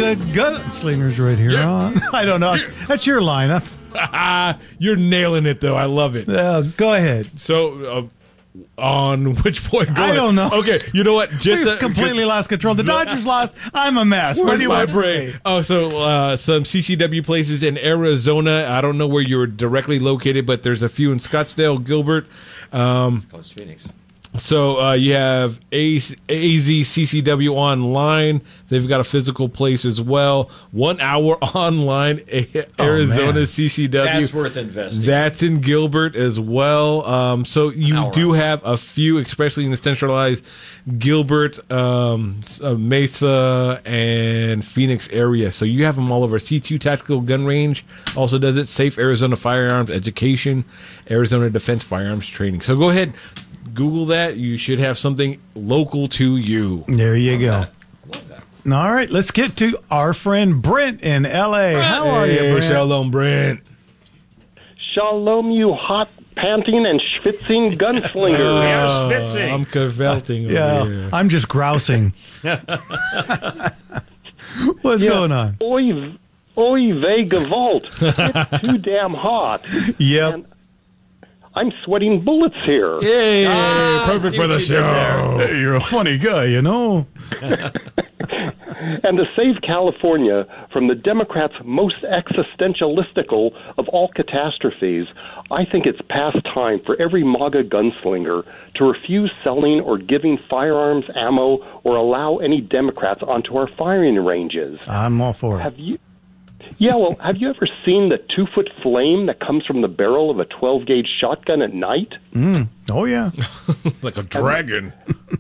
the Gunslingers right here. Huh? I don't know. That's your lineup. You're nailing it, though. I love it. Go ahead. So, on which point? I don't know. Okay, you know what? We've completely lost control. The Dodgers lost. I'm a mess. What do you my want brain? Oh, so some CCW places in Arizona. I don't know where you're directly located, but there's a few in Scottsdale, Gilbert. Close to Phoenix. So you have AZCCW online. They've got a physical place as well. 1 hour online, Arizona CCW. That's worth investing. That's in Gilbert as well. So you do have a few, especially in the centralized Gilbert, Mesa, and Phoenix area. So you have them all over. C2 Tactical Gun Range also does it. Safe Arizona Firearms Education, Arizona Defense Firearms Training. So go ahead. Google that. You should have something local to you. There you go. Love that. All right, let's get to our friend Brent in L.A. How are you, Brent? Shalom, Brent. Shalom, you hot, panting, and schwitzing gunslinger. I'm cavelting over here. I'm just grousing. What's going on? Oy vey gewalt. It's too damn hot. Yep. And I'm sweating bullets here. Yay! Perfect for the show. Hey, you're a funny guy, you know. And to save California from the Democrats' most existentialistical of all catastrophes, I think it's past time for every MAGA gunslinger to refuse selling or giving firearms, ammo, or allow any Democrats onto our firing ranges. I'm all for it. Have you ever seen the 2-foot flame that comes from the barrel of a 12-gauge shotgun at night? Oh, yeah. Like a dragon.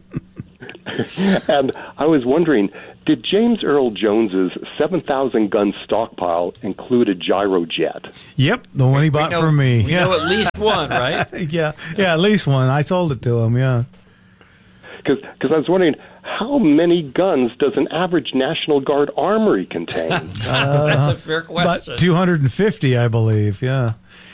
And I was wondering, did James Earl Jones's 7,000 gun stockpile include a gyrojet? Yep, the one he bought for me. We know at least one, right? yeah, at least one. I sold it to him, yeah. Because I was wondering, how many guns does an average National Guard armory contain? That's a fair question. About 250, I believe, yeah.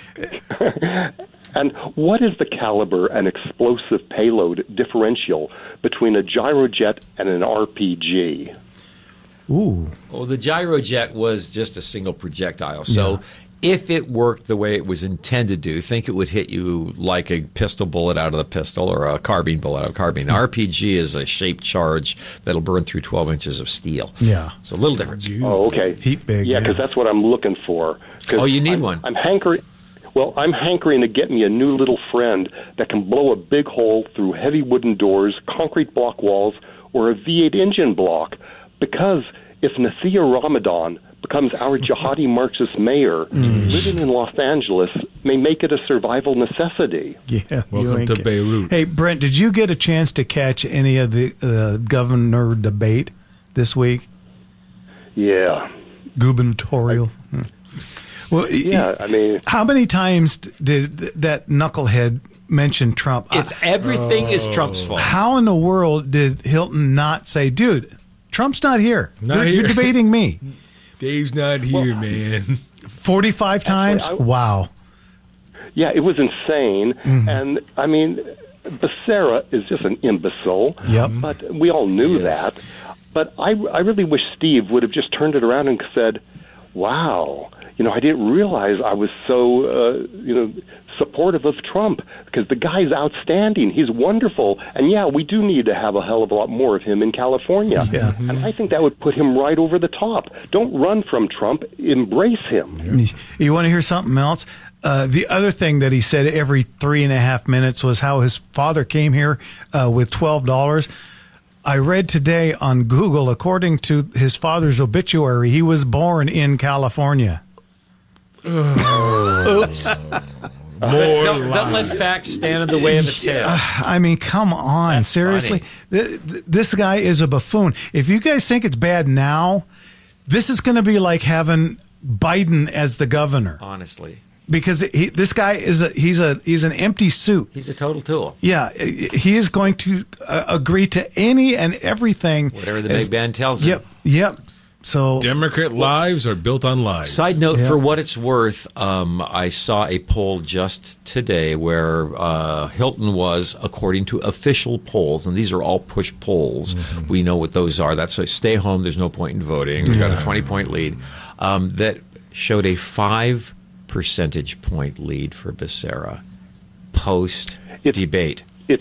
And what is the caliber and explosive payload differential between a gyrojet and an RPG? Ooh. Well, the gyrojet was just a single projectile. So if it worked the way it was intended to, think it would hit you like a pistol bullet out of the pistol or a carbine bullet out of a carbine. The RPG is a shaped charge that'll burn through 12 inches of steel. Yeah. So a little difference. Oh, okay. Heat big. Yeah, because that's what I'm looking for. Oh, you need one. I'm hankering to get me a new little friend that can blow a big hole through heavy wooden doors, concrete block walls, or a V8 engine block. Because if Nathia Ramadan becomes our jihadi Marxist mayor, living in Los Angeles may make it a survival necessity. Yeah. Welcome to Beirut. Hey, Brent, did you get a chance to catch any of the governor debate this week? Yeah. Gubernatorial. Well, yeah, I mean, how many times did that knucklehead mention Trump? It's everything is Trump's fault. How in the world did Hilton not say, dude, Trump's not here. You're debating me. Dave's not here, man. 45 times? Wow. Yeah, it was insane. And, I mean, Becerra is just an imbecile. Yep. But we all knew that. But I really wish Steve would have just turned it around and said, wow, I didn't realize I was so, supportive of Trump, because the guy's outstanding. He's wonderful. And, yeah, we do need to have a hell of a lot more of him in California. Yeah. And I think that would put him right over the top. Don't run from Trump. Embrace him. You want to hear something else? The other thing that he said every 3.5 minutes was how his father came here with $12. I read today on Google, according to his father's obituary, he was born in California. Oops. Don't let facts stand in the way of the tale. I mean, come on. That's seriously? This guy is a buffoon. If you guys think it's bad now, this is going to be like having Biden as the governor. Honestly. Because this guy is he's an empty suit. He's a total tool. Yeah, he is going to agree to any and everything. Whatever the big band tells him. Yep. So Democrat lives are built on lies. Side note, Yeah. for what it's worth, I saw a poll just today where Hilton was, according to official polls, and these are all push polls. Mm-hmm. We know what those are. That's a stay home, there's no point in voting. We got a 20-point lead. That showed a 5 percentage point lead for Becerra post-debate.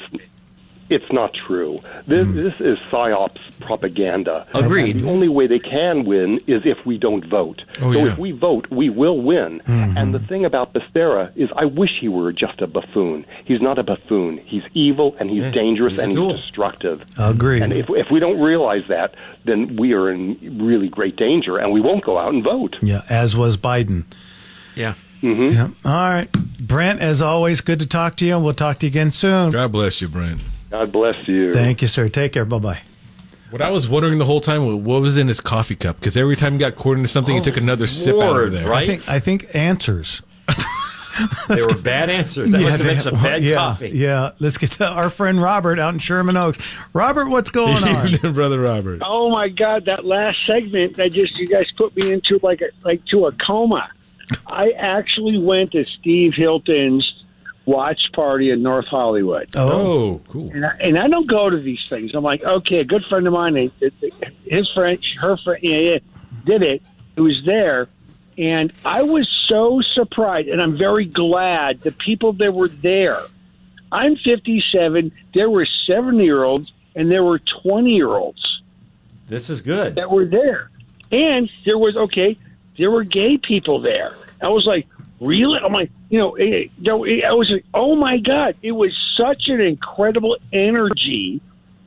It's not true. This is PSYOPs propaganda. Agreed. And the only way they can win is if we don't vote. Oh, so yeah. if we vote, we will win. And the thing about Becerra is I wish he were just a buffoon. He's not a buffoon. He's evil, and he's dangerous, he's a and tool. he's destructive. Agreed. And if we don't realize that, then we are in really great danger, and we won't go out and vote. yeah, as was Biden. Yeah. Yeah. All right, Brent. As always, good to talk to you. We'll talk to you again soon. God bless you, Brent. God bless you. Thank you, sir. Take care. Bye bye. What I was wondering the whole time, what was in his coffee cup? Because every time he got poured into something, he took another sip out Lord, of there. right? I think answers. They were bad answers. That must have been some bad coffee. Yeah, let's get to our friend Robert out in Sherman Oaks. Robert, what's going on? Evening, Brother Robert. Oh my God! That last segment, you guys put me into like to a coma. I actually went to Steve Hilton's watch party in North Hollywood, Oh, cool. and I don't go to these things. I'm like, okay, a good friend of mine, his friend, her friend, did it. It was there, and I was so surprised, and I'm very glad the people that were there. I'm 57. There were 70-year-olds, and there were 20-year-olds. This is good. That were there. And there were gay people there. I was like, really? I'm like, I was like, oh my God. It was such an incredible energy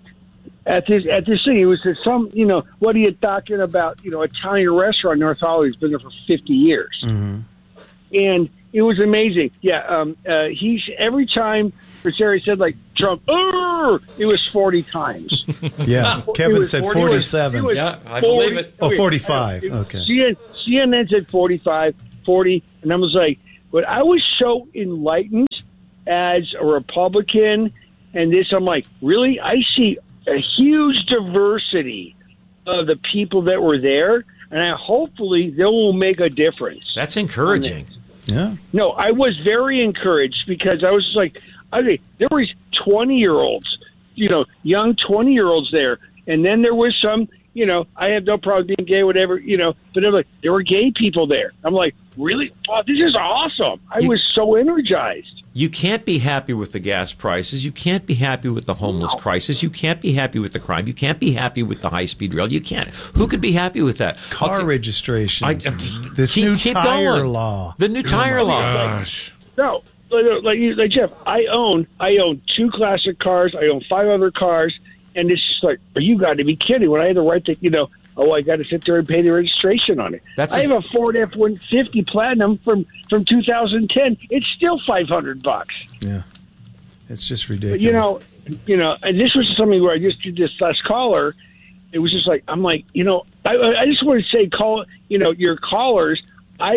at this thing. It was some, what are you talking about? Italian restaurant in North Hollywood has been there for 50 years. Mm-hmm. And it was amazing. Yeah. He's every time Becerra said like Trump, it was 40. times. Yeah, Kevin said 47. It was Yeah, I believe it. Oh, 45. Okay. CNN said 45, 40, and I was like, but I was so enlightened as a Republican, and this, I'm like, really? I see a huge diversity of the people that were there, and hopefully they will make a difference. That's encouraging. Yeah. No, I was very encouraged because I was just like, okay, there was 20-year-olds, young 20-year-olds there. And then there was some, I have no problem being gay, whatever, but there were gay people there. I'm like, really? Wow, this is awesome. I was so energized. You can't be happy with the gas prices. You can't be happy with the homeless crisis. You can't be happy with the crime. You can't be happy with the high-speed rail. You can't. Who could be happy with that? Car registrations. This keep new tire going. law. The new tire law. Gosh. No, like Jeff, I own 2 classic cars. I own 5 other cars. And it's just like, you got to be kidding. When I had the right to, I got to sit there and pay the registration on it. I have a Ford F-150 Platinum from 2010. It's still $500. Yeah. It's just ridiculous. But, and this was something where I just did this last caller. It was just like, I'm like, I just want to say, your callers, I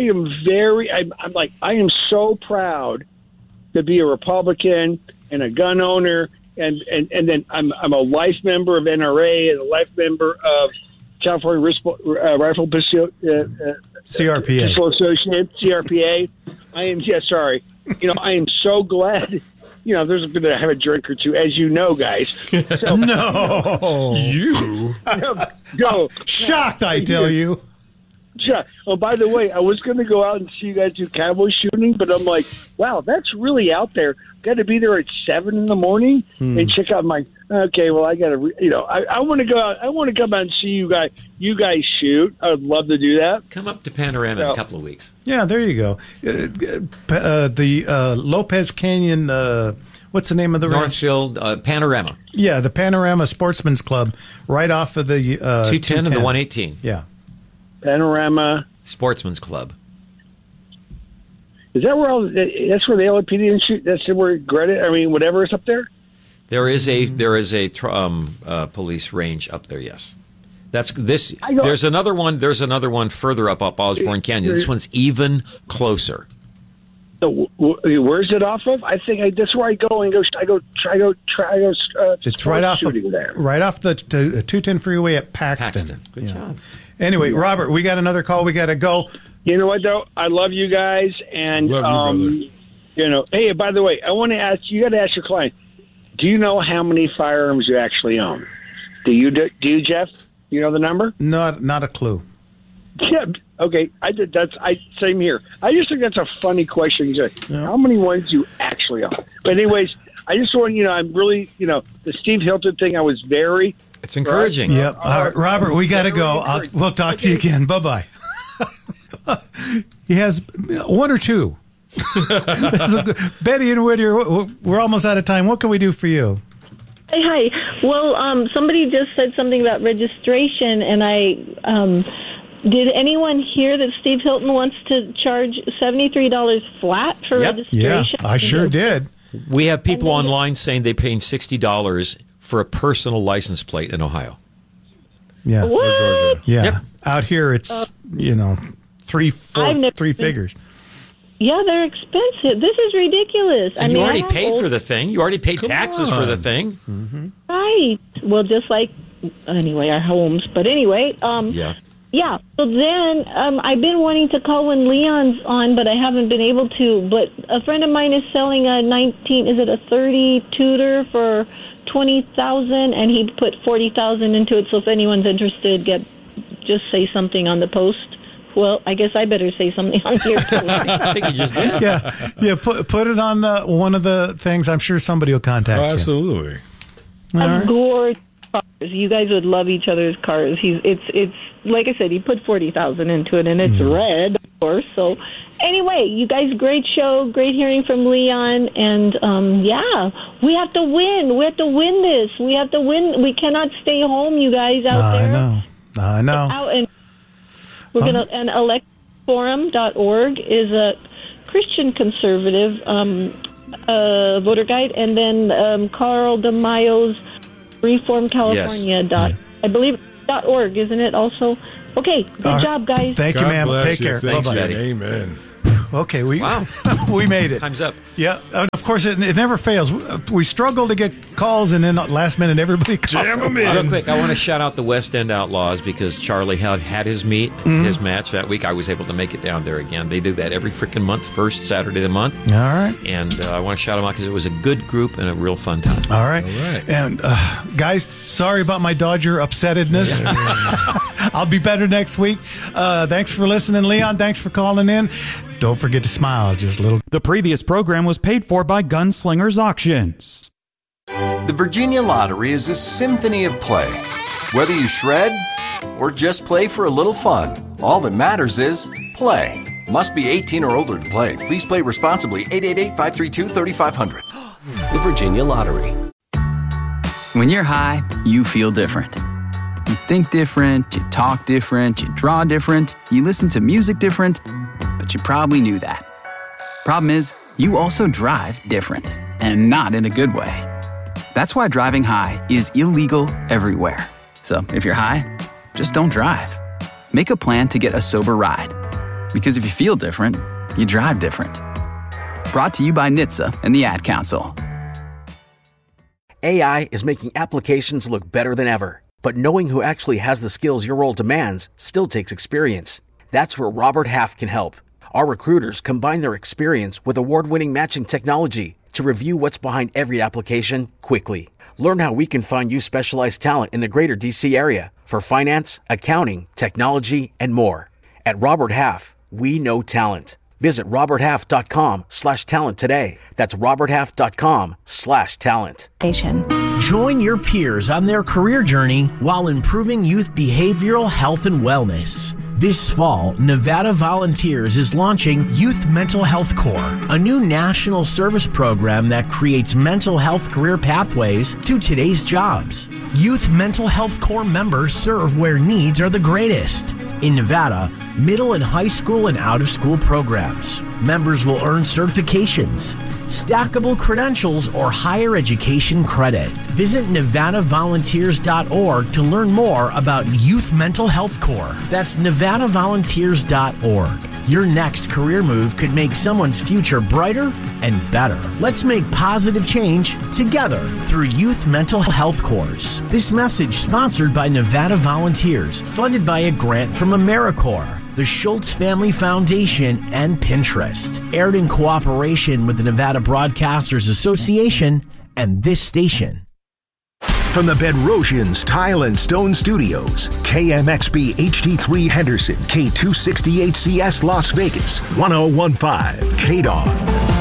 am so proud to be a Republican and a gun owner. And then I'm a life member of NRA and a life member of California Rifle Pistol CRPA. Pistol Association, CRPA. I am so glad. There's going to have a drink or two, as you know, guys. So, No. You? no, Shocked, I tell you. yeah. Oh, by the way, I was going to go out and see you guys do cowboy shooting, but I'm like, wow, that's really out there. Got to be there at 7 in the morning and check out my. Okay, well, I got to. I want to go out. I want to come out and see you guys. You guys shoot. I would love to do that. Come up to Panorama in a couple of weeks. Yeah, there you go. The Lopez Canyon, what's the name of the ranch? Northfield Panorama. Yeah, the Panorama Sportsman's Club, right off of the 210 and the 118. Yeah. Panorama Sportsman's Club. Is that where that's where the LAPD and shoot? That's where Greta. I mean, whatever is up there. There is a police range up there. Yes, that's this. There's another one. There's another one further up Osborne Canyon. This one's even closer. So where's it off of? I think that's where I go and go. It's right off there. Right off the 210 freeway at Paxton. Good job. Anyway, Robert, we got another call. We got to go. You know what, though? I love you guys, and Love you, brother. Hey, by the way, I want to ask you. Got to ask your client. Do you know how many firearms you actually own? Do you, Jeff? You know the number? Not a clue. Yeah. Okay. Same here. I just think that's a funny question. How many ones you actually own? But anyways, I just want I'm really the Steve Hilton thing. I was very. It's encouraging. Yep. All right, Robert, we got to go. We'll talk to you again. Bye-bye. He has one or two. Betty and Whittier, we're almost out of time. What can we do for you? Hey, hi. Well, somebody just said something about registration, and I did anyone hear that Steve Hilton wants to charge $73 flat for registration? Yeah, I sure did. We have people online saying they're paying $60 for a personal license plate in Ohio. Yeah. What? Yeah. Yep. Out here, it's, three figures. Yeah, they're expensive. This is ridiculous. And you already paid for the thing. You already paid taxes for the thing. Mm-hmm. Right. Well, just like, our homes. But anyway, Yeah. Yeah. So then I've been wanting to call when Leon's on, but I haven't been able to. But a friend of mine is selling a 30 Tudor for $20,000, and he put $40,000 into it. So if anyone's interested, just say something on the post. Well, I guess I better say something on here too. I think you just did. Yeah. Put it on one of the things. I'm sure somebody will contact you. Absolutely. Of gorgeous cars. You guys would love each other's cars. It's like I said, he put $40,000 into it, and it's red, of course. So anyway, you guys, great show, great hearing from Leon, and we have to win. We have to win this. We have to win. We cannot stay home, you guys out there. I know. Out and we're gonna and electforum.org is a Christian conservative voter guide, and then Carl DeMaio's Reform California I believe .org, isn't it? Also, okay. Good job, guys. Thank you, ma'am. Take care. Thanks, Bye-bye. Betty. Amen. Okay, we we made it. Time's up. Yeah, and of course it never fails. We struggle to get calls, and then last minute everybody calls. Jam 'em in. Real quick, I want to shout out the West End Outlaws because Charlie had his match that week. I was able to make it down there again. They do that every freaking month, first Saturday of the month. All right. And I want to shout them out because it was a good group and a real fun time. All right. All right. And guys, sorry about my Dodger upsettedness. I'll be better next week. Thanks for listening, Leon. Thanks for calling in. Don't forget to smile just a little. The previous program was paid for by Gunslingers Auctions. The Virginia Lottery is a symphony of play. Whether you shred or just play for a little fun, all that matters is play. Must be 18 or older to play. Please play responsibly. 888-532-3500. The Virginia Lottery. When you're high, you feel different. You think different, you talk different, you draw different, you listen to music different, but you probably knew that. Problem is, you also drive different, and not in a good way. That's why driving high is illegal everywhere. So if you're high, just don't drive. Make a plan to get a sober ride. Because if you feel different, you drive different. Brought to you by NHTSA and the Ad Council. AI is making applications look better than ever. But knowing who actually has the skills your role demands still takes experience. That's where Robert Half can help. Our recruiters combine their experience with award-winning matching technology to review what's behind every application quickly. Learn how we can find you specialized talent in the greater D.C. area for finance, accounting, technology, and more. At Robert Half, we know talent. Visit roberthalf.com/talent today. That's roberthalf.com/talent. Join your peers on their career journey while improving youth behavioral health and wellness. This fall, Nevada Volunteers is launching Youth Mental Health Corps, a new national service program that creates mental health career pathways to today's jobs. Youth Mental Health Corps members serve where needs are the greatest. In Nevada, middle and high school and out-of-school programs. Members will earn certifications, stackable credentials, or higher education credit. Visit NevadaVolunteers.org to learn more about Youth Mental Health Corps. That's NevadaVolunteers.org. Your next career move could make someone's future brighter and better. Let's make positive change together through Youth Mental Health Corps. This message sponsored by Nevada Volunteers, funded by a grant from AmeriCorps, the Schultz Family Foundation, and Pinterest. Aired in cooperation with the Nevada Broadcasters Association and this station. From the Bedrosians Tile and Stone Studios, KMXB HD3 Henderson, K268CS Las Vegas, 1015 KDOG.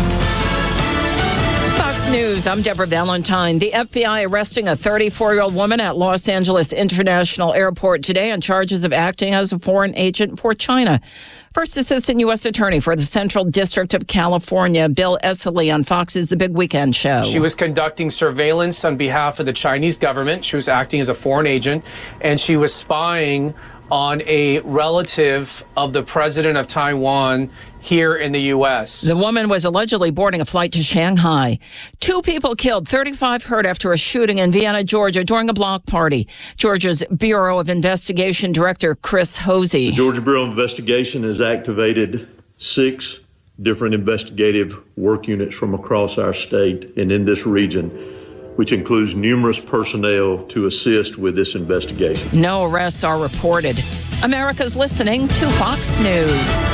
Fox News, I'm Deborah Valentine. The FBI arresting a 34-year-old woman at Los Angeles International Airport today on charges of acting as a foreign agent for China. First Assistant U.S. Attorney for the Central District of California, Bill Esseley, on Fox's The Big Weekend Show. She was conducting surveillance on behalf of the Chinese government. She was acting as a foreign agent, and she was spying on a relative of the president of Taiwan here in the U.S. The woman was allegedly boarding a flight to Shanghai. 2 people killed, 35 hurt after a shooting in Vienna, Georgia during a block party. Georgia's Bureau of Investigation Director Chris Hosey. The Georgia Bureau of Investigation has activated 6 different investigative work units from across our state and in this region, which includes numerous personnel to assist with this investigation. No arrests are reported. America's listening to Fox News.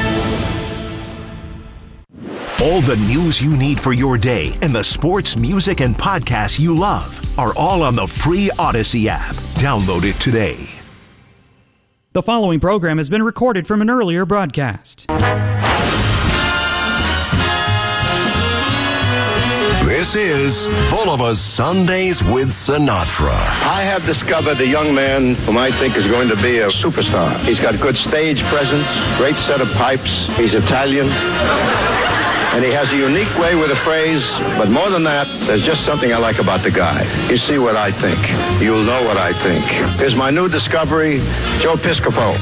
All the news you need for your day and the sports, music, and podcasts you love are all on the free Odyssey app. Download it today. The following program has been recorded from an earlier broadcast. This is Bulova Sundays with Sinatra. I have discovered a young man whom I think is going to be a superstar. He's got good stage presence, great set of pipes. He's Italian. And he has a unique way with a phrase, but more than that, there's just something I like about the guy. You see what I think. You'll know what I think. Here's my new discovery, Joe Piscopo.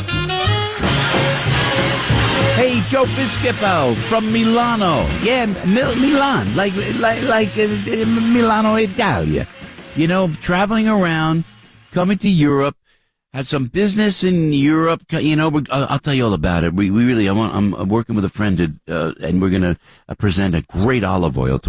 Hey, Joe Piscopo from Milano. Yeah, Milan, like Milano, Italia. You know, traveling around, coming to Europe. Had some business in Europe. You know, I'll tell you all about it. I'm working with a friend, and we're going to present a great olive oil to